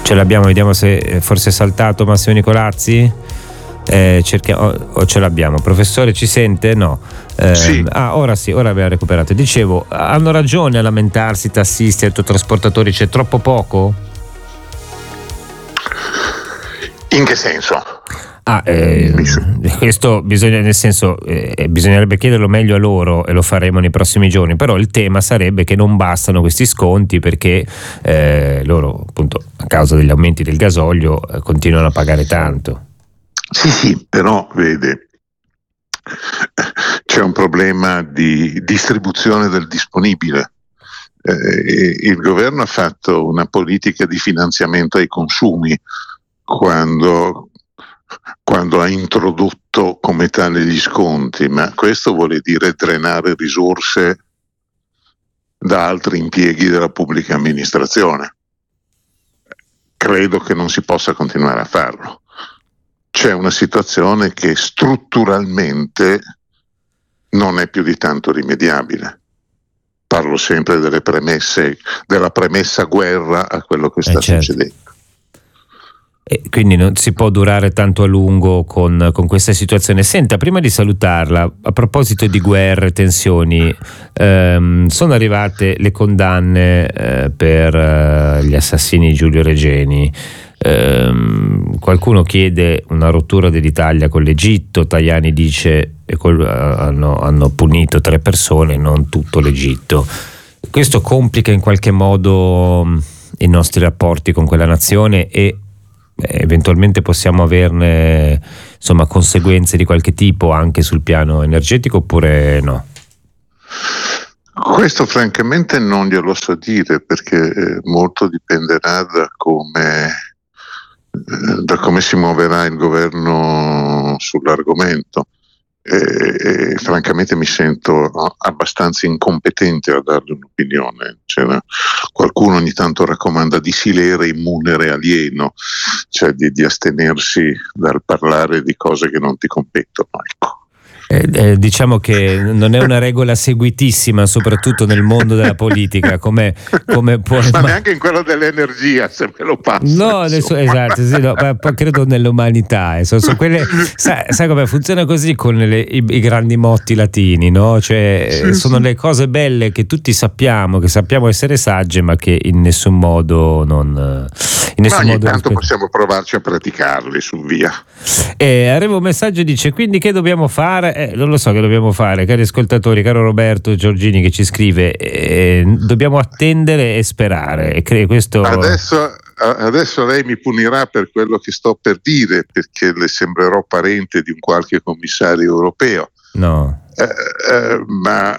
Ce l'abbiamo, vediamo se forse è saltato Massimo Nicolazzi. O ce l'abbiamo. Professore, ci sente? No. Sì. Ora sì, ora abbiamo recuperato. Dicevo, hanno ragione a lamentarsi i tassisti e i autotrasportatori, c'è troppo poco? In che senso? Questo bisogna, nel senso, bisognerebbe chiederlo meglio a loro, e lo faremo nei prossimi giorni, però il tema sarebbe che non bastano questi sconti perché loro, appunto, a causa degli aumenti del gasolio, continuano a pagare tanto. Sì, però vede, c'è un problema di distribuzione del disponibile. Il governo ha fatto una politica di finanziamento ai consumi quando ha introdotto come tale gli sconti, ma questo vuole dire drenare risorse da altri impieghi della pubblica amministrazione. Credo che non si possa continuare a farlo. C'è una situazione che strutturalmente non è più di tanto rimediabile. Parlo sempre della premessa guerra a quello che sta succedendo. E quindi non si può durare tanto a lungo con questa situazione. Senta, prima di salutarla, a proposito di guerre, tensioni, sono arrivate le condanne per gli assassini di Giulio Regeni. Qualcuno chiede una rottura dell'Italia con l'Egitto. Tajani dice hanno punito 3 persone, non tutto l'Egitto. Questo complica in qualche modo i nostri rapporti con quella nazione e eventualmente possiamo averne, insomma, conseguenze di qualche tipo anche sul piano energetico, oppure no? Questo francamente non glielo so dire, perché molto dipenderà da come si muoverà il governo sull'argomento. Francamente mi sento abbastanza incompetente a dargli un'opinione. Qualcuno ogni tanto raccomanda di silere immunere alieno, cioè di astenersi dal parlare di cose che non ti competono, ecco. Diciamo che non è una regola seguitissima, soprattutto nel mondo della politica, come può. Ma neanche in quello dell'energia, se me lo passa. No, adesso, esatto, sì, no, ma credo nell'umanità. Sono quelle, sai come funziona così con i grandi motti latini, no? Cioè, sono le cose belle che tutti sappiamo, essere sagge, ma che in nessun modo non. Tanto possiamo provarci a praticarli su via. Arriva un messaggio, dice: quindi che dobbiamo fare? Non lo so che dobbiamo fare, cari ascoltatori, caro Roberto Giorgini che ci scrive, dobbiamo attendere e sperare. Questo. Adesso lei mi punirà per quello che sto per dire, perché le sembrerò parente di un qualche commissario europeo. No. Ma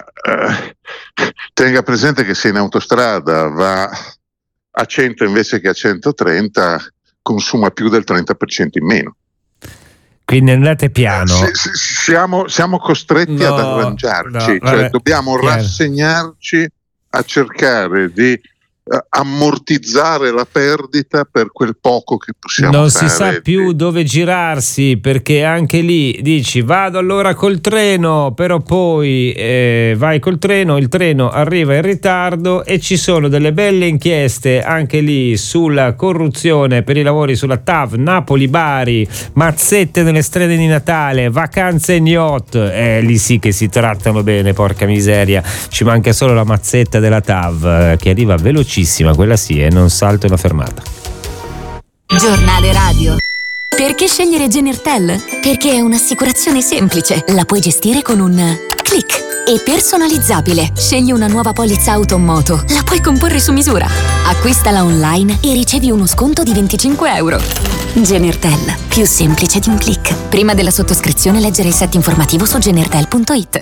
tenga presente che se in autostrada va a 100 invece che a 130, consuma più del 30% in meno. Quindi andate piano. Siamo costretti ad arrangiarci, dobbiamo rassegnarci a cercare di ammortizzare la perdita per quel poco che possiamo fare. Non si sa più dove girarsi, perché anche lì dici vado allora col treno, però poi vai col treno, il treno arriva in ritardo e ci sono delle belle inchieste anche lì sulla corruzione per i lavori sulla TAV Napoli-Bari, mazzette nelle strade di Natale, vacanze in yacht, lì sì che si trattano bene, porca miseria, ci manca solo la mazzetta della TAV che arriva velocissima, quella sì, e non salta una fermata. Giornale radio. Perché scegliere Genertel? Perché è un'assicurazione semplice, la puoi gestire con un click e personalizzabile. Scegli una nuova polizza auto o moto, la puoi comporre su misura. Acquistala online e ricevi uno sconto di €25. Genertel, più semplice di un click. Prima della sottoscrizione leggere il set informativo su genertel.it.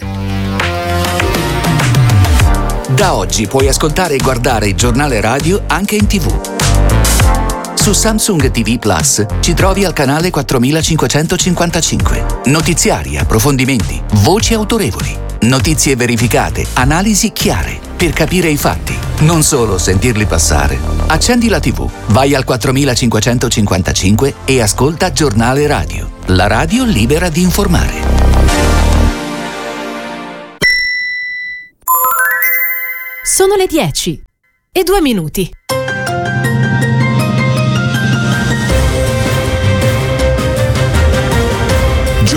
Da oggi puoi ascoltare e guardare il giornale radio anche in TV. Su Samsung TV Plus ci trovi al canale 4555. Notiziari, approfondimenti, voci autorevoli, notizie verificate, analisi chiare, per capire i fatti, non solo sentirli passare. Accendi la TV, vai al 4555 e ascolta Giornale Radio, la radio libera di informare. Sono le 10:02.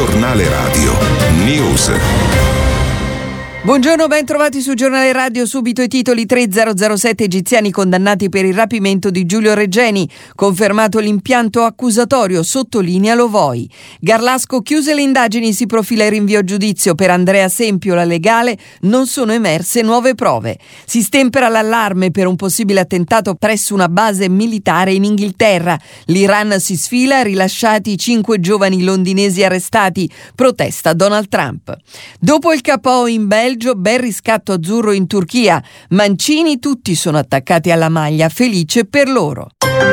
Giornale Radio News. Buongiorno, ben trovati su Giornale Radio. Subito i titoli. 3007 egiziani condannati per il rapimento di Giulio Regeni. Confermato l'impianto accusatorio, sottolinea Lovoi. Garlasco chiuse le indagini, si profila il rinvio a giudizio. Per Andrea Sempio, la legale, non sono emerse nuove prove. Si stempera l'allarme per un possibile attentato presso una base militare in Inghilterra. L'Iran si sfila, rilasciati i 5 giovani londinesi arrestati. Protesta Donald Trump. Dopo il KO in Belgio, bel riscatto azzurro in Turchia. Mancini, tutti sono attaccati alla maglia, felice per loro.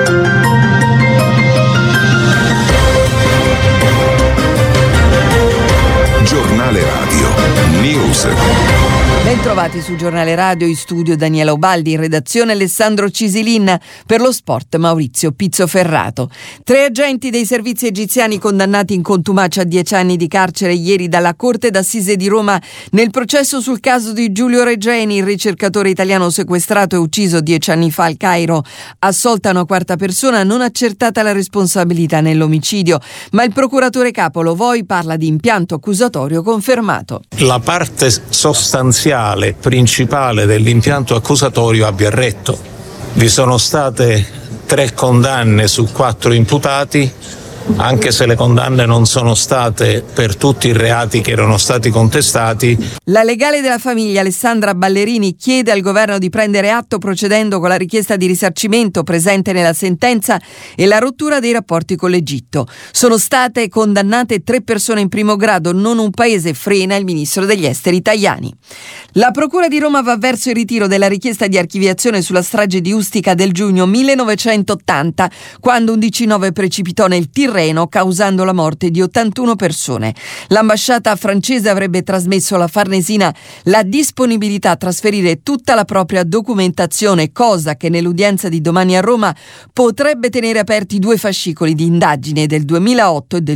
Giornale Radio News. Ben trovati su Giornale Radio, in studio Daniela Ubaldi, in redazione Alessandro Cisilin, per lo sport Maurizio Pizzoferrato. 3 agenti dei servizi egiziani condannati in contumacia a 10 anni di carcere ieri dalla Corte d'Assise di Roma nel processo sul caso di Giulio Regeni, il ricercatore italiano sequestrato e ucciso 10 anni fa al Cairo. Assolta una quarta persona, non accertata la responsabilità nell'omicidio, ma il procuratore capo Lovoi parla di impianto accusatorio confermato. La parte sostanziale principale dell'impianto accusatorio abbia retto. Vi sono state 3 condanne su 4 imputati, anche se le condanne non sono state per tutti i reati che erano stati contestati. La legale della famiglia Alessandra Ballerini chiede al governo di prendere atto procedendo con la richiesta di risarcimento presente nella sentenza e la rottura dei rapporti con l'Egitto. Sono state condannate 3 persone in primo grado, non un paese, frena il ministro degli esteri Tajani. La procura di Roma va verso il ritiro della richiesta di archiviazione sulla strage di Ustica del giugno 1980, quando un DC-9 precipitò nel Tirreno causando la morte di 81 persone. L'ambasciata francese avrebbe trasmesso alla Farnesina la disponibilità a trasferire tutta la propria documentazione, cosa che nell'udienza di domani a Roma potrebbe tenere aperti 2 fascicoli di indagine del 2008 e del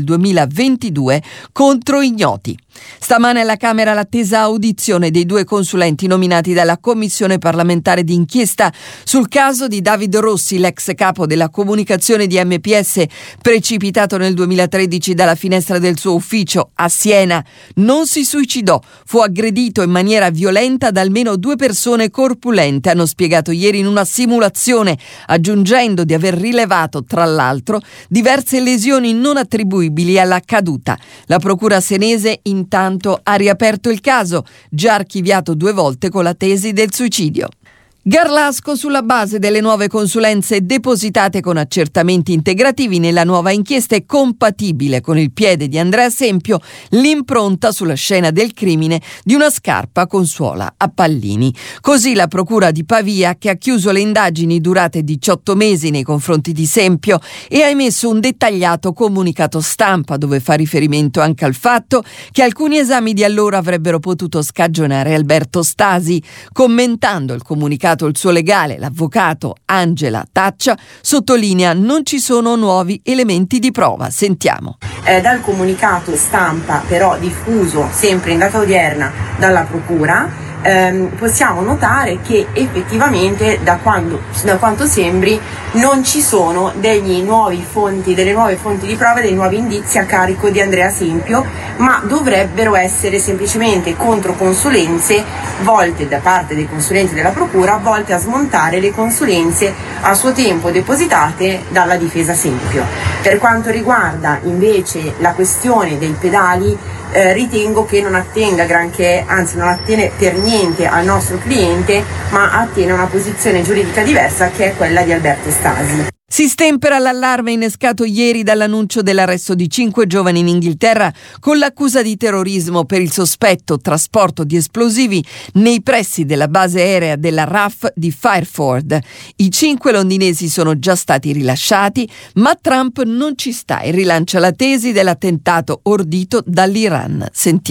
2022 contro ignoti. Stamane alla Camera l'attesa audizione dei 2 consulenti nominati dalla Commissione parlamentare d'inchiesta sul caso di David Rossi, l'ex capo della comunicazione di MPS, precipitato nel 2013 dalla finestra del suo ufficio a Siena. Non si suicidò, fu aggredito in maniera violenta da almeno 2 persone corpulente, hanno spiegato ieri in una simulazione, aggiungendo di aver rilevato, tra l'altro, diverse lesioni non attribuibili alla caduta. La procura senese intanto ha riaperto il caso, già archiviato 2 volte con la tesi del suicidio. Garlasco sulla base delle nuove consulenze depositate con accertamenti integrativi nella nuova inchiesta è compatibile con il piede di Andrea Sempio l'impronta sulla scena del crimine di una scarpa con suola a pallini. Così la procura di Pavia, che ha chiuso le indagini durate 18 mesi nei confronti di Sempio e ha emesso un dettagliato comunicato stampa dove fa riferimento anche al fatto che alcuni esami di allora avrebbero potuto scagionare Alberto Stasi. Commentando il comunicato, il suo legale, l'avvocato Angela Taccia, sottolinea: non ci sono nuovi elementi di prova. Sentiamo. Dal comunicato stampa però diffuso sempre in data odierna dalla procura possiamo notare che effettivamente da quanto sembri non ci sono delle nuove fonti di prova, dei nuovi indizi a carico di Andrea Sempio, ma dovrebbero essere semplicemente controconsulenze volte da parte dei consulenti della procura, volte a smontare le consulenze a suo tempo depositate dalla difesa Sempio. Per quanto riguarda invece la questione dei pedali, ritengo che non attenga granché, anzi non attiene per niente al nostro cliente, ma attiene a una posizione giuridica diversa, che è quella di Alberto Stasi. Si stempera l'allarme innescato ieri dall'annuncio dell'arresto di 5 giovani in Inghilterra con l'accusa di terrorismo per il sospetto trasporto di esplosivi nei pressi della base aerea della RAF di Fireford. I 5 londinesi sono già stati rilasciati, ma Trump non ci sta e rilancia la tesi dell'attentato ordito dall'Iran. Sentiamo.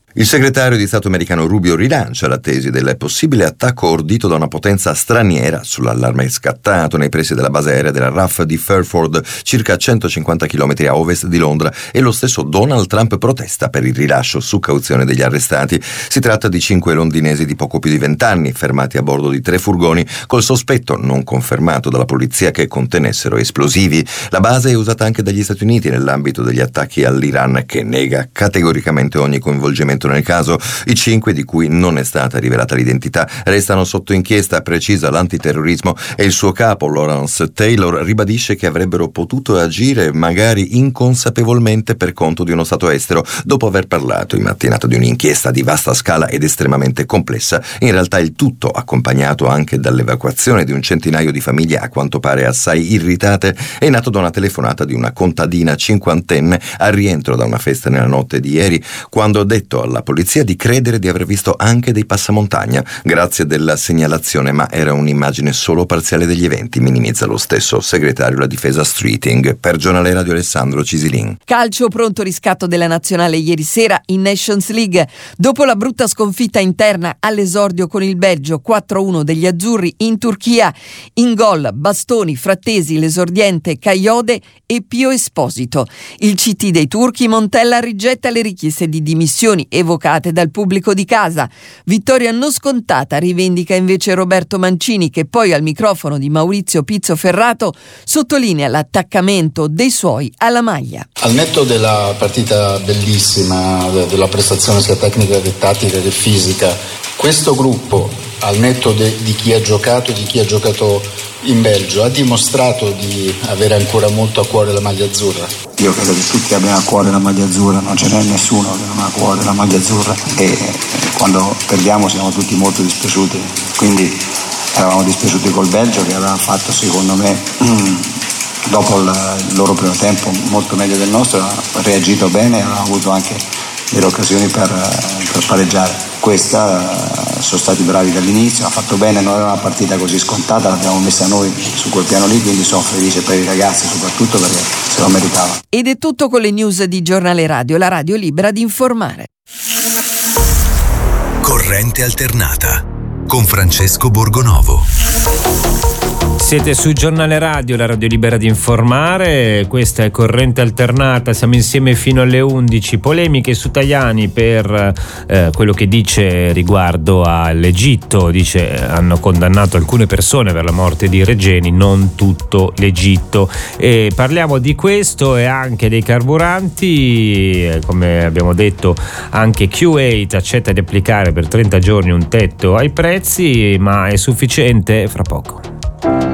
Il segretario di Stato americano Rubio rilancia la tesi del possibile attacco ordito da una potenza straniera sull'allarme scattato nei pressi della base aerea della RAF di Fairford, circa 150 km a ovest di Londra, e lo stesso Donald Trump protesta per il rilascio su cauzione degli arrestati. Si tratta di 5 londinesi di poco più di 20 anni, fermati a bordo di 3 furgoni, col sospetto non confermato dalla polizia che contenessero esplosivi. La base è usata anche dagli Stati Uniti nell'ambito degli attacchi all'Iran, che nega categoricamente ogni coinvolgimento nel caso. I 5, di cui non è stata rivelata l'identità, restano sotto inchiesta, precisa l'antiterrorismo, e il suo capo Lawrence Taylor ribadisce che avrebbero potuto agire magari inconsapevolmente per conto di uno stato estero, dopo aver parlato in mattinata di un'inchiesta di vasta scala ed estremamente complessa. In realtà il tutto accompagnato anche dall'evacuazione di un centinaio di famiglie, a quanto pare assai irritate, è nato da una telefonata di una contadina cinquantenne al rientro da una festa nella notte di ieri, quando ha detto alla polizia di credere di aver visto anche dei passamontagna grazie della segnalazione, ma era un'immagine solo parziale degli eventi, minimizza lo stesso segretario della difesa Streeting. Per Giornale Radio Alessandro Cisilin. Calcio, pronto riscatto della nazionale ieri sera in Nations League. Dopo la brutta sconfitta interna all'esordio con il Belgio 4-1 degli azzurri in Turchia, in gol Bastoni, Frattesi, l'esordiente Kayode e Pio Esposito. Il CT dei turchi, Montella rigetta le richieste di dimissioni evocate dal pubblico di casa. Vittoria non scontata, rivendica invece Roberto Mancini, che poi al microfono di Maurizio Pizzo Ferrato sottolinea l'attaccamento dei suoi alla maglia. Al netto della partita bellissima, della prestazione sia tecnica che tattica che fisica, questo gruppo, al netto di chi ha giocato e di chi ha giocato in Belgio, ha dimostrato di avere ancora molto a cuore la maglia azzurra. Io credo che tutti abbiamo a cuore la maglia azzurra, non ce n'è nessuno che non ha a cuore la maglia azzurra, e quando perdiamo siamo tutti molto dispiaciuti, quindi eravamo dispiaciuti col Belgio, che aveva fatto, secondo me, dopo il loro primo tempo molto meglio del nostro, ha reagito bene, aveva avuto anche delle occasioni per pareggiare. Sono stati bravi dall'inizio, ha fatto bene, non era una partita così scontata, l'abbiamo messa noi su quel piano lì, quindi sono felice per i ragazzi, soprattutto perché se lo meritava. Ed è tutto con le news di Giornale Radio, la radio libera di informare. Corrente alternata con Francesco Borgonovo. Siete su Giornale Radio, la radio libera di informare. Questa è Corrente Alternata, siamo insieme fino alle 11. Polemiche su Tajani per quello che dice riguardo all'Egitto. Dice hanno condannato alcune persone per la morte di Regeni, non tutto l'Egitto. E parliamo di questo e anche dei carburanti. Come abbiamo detto, anche Q8 accetta di applicare per 30 giorni un tetto ai prezzi, ma è sufficiente? Fra poco.